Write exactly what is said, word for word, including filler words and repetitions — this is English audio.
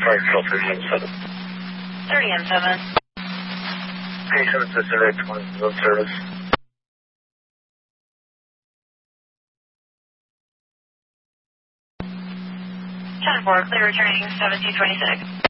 Flight control thirty M seven. thirty M seven. Patient assistant at twenty, no service. ten four, clear returning seventeen twenty-six.